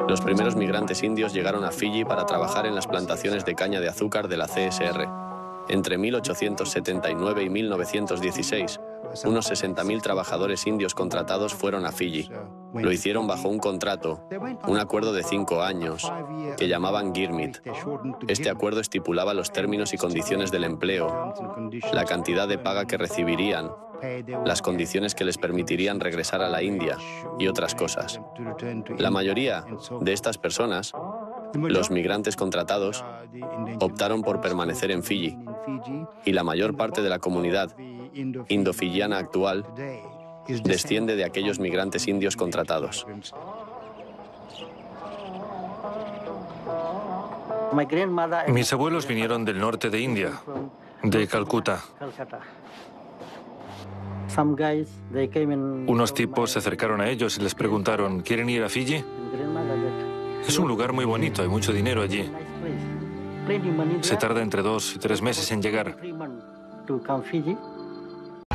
Los primeros migrantes indios llegaron a Fiyi para trabajar en las plantaciones de caña de azúcar de la CSR. Entre 1879 y 1916, unos 60.000 trabajadores indios contratados fueron a Fiyi. Lo hicieron bajo un contrato, un acuerdo de 5 años, que llamaban Girmit. Este acuerdo estipulaba los términos y condiciones del empleo, la cantidad de paga que recibirían, las condiciones que les permitirían regresar a la India y otras cosas. La mayoría de estas personas, los migrantes contratados, optaron por permanecer en Fiyi, y la mayor parte de la comunidad indo-fiyiana actual desciende de aquellos migrantes indios contratados. Mis abuelos vinieron del norte de India, de Calcuta. Unos tipos se acercaron a ellos y les preguntaron, ¿quieren ir a Fiyi? Es un lugar muy bonito, hay mucho dinero allí. Se tarda entre 2 y 3 meses en llegar.